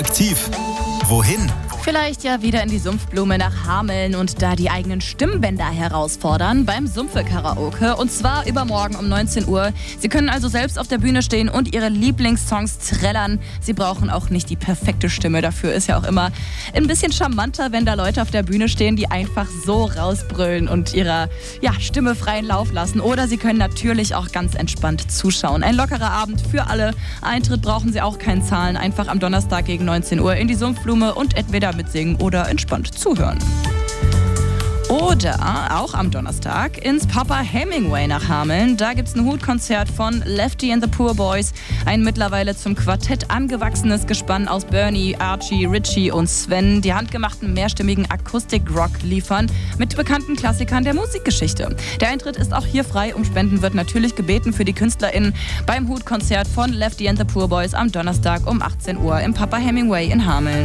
Aktiv. Wohin? Vielleicht ja wieder in die Sumpfblume nach Hameln und da die eigenen Stimmbänder herausfordern beim Sumpfe-Karaoke. Und zwar übermorgen um 19 Uhr. Sie können also selbst auf der Bühne stehen und Ihre Lieblingssongs trällern. Sie brauchen auch nicht die perfekte Stimme. Dafür ist ja auch immer ein bisschen charmanter, wenn da Leute auf der Bühne stehen, die einfach so rausbrüllen und ihrer Stimme freien Lauf lassen. Oder Sie können natürlich auch ganz entspannt zuschauen. Ein lockerer Abend für alle. Eintritt brauchen Sie auch keinen Zahlen. Einfach am Donnerstag gegen 19 Uhr in die Sumpfblume und entweder mitsingen oder entspannt zuhören. Oder auch am Donnerstag ins Papa Hemingway nach Hameln. Da gibt's ein Hutkonzert von Lefty and the Poor Boys. Ein mittlerweile zum Quartett angewachsenes Gespann aus Bernie, Archie, Richie und Sven, die handgemachten mehrstimmigen Akustik-Rock liefern mit bekannten Klassikern der Musikgeschichte. Der Eintritt ist auch hier frei. Um Spenden wird natürlich gebeten für die KünstlerInnen beim Hutkonzert von Lefty and the Poor Boys am Donnerstag um 18 Uhr im Papa Hemingway in Hameln.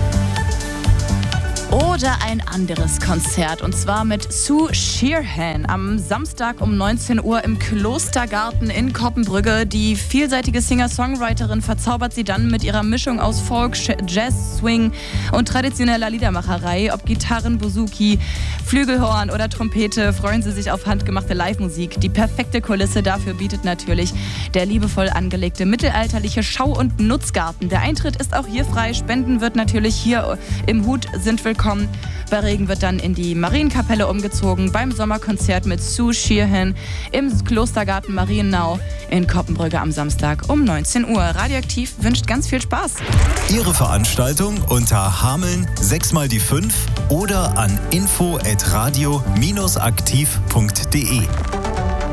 Oder ein anderes Konzert, und zwar mit Sue Shearhan am Samstag um 19 Uhr im Klostergarten in Koppenbrügge. Die vielseitige Singer-Songwriterin verzaubert sie dann mit ihrer Mischung aus Folk, Jazz, Swing und traditioneller Liedermacherei. Ob Gitarren, Bouzouki, Flügelhorn oder Trompete, freuen Sie sich auf handgemachte Live-Musik. Die perfekte Kulisse dafür bietet natürlich der liebevoll angelegte mittelalterliche Schau- und Nutzgarten. Der Eintritt ist auch hier frei. Spenden wird natürlich hier im Hut sind willkommen. Bei Regen wird dann in die Marienkapelle umgezogen beim Sommerkonzert mit Sue Shearhan im Klostergarten Marienau in Koppenbrügge am Samstag um 19 Uhr. Radioaktiv wünscht ganz viel Spaß. Ihre Veranstaltung unter Hameln 6x5 oder an info@radio-aktiv.de.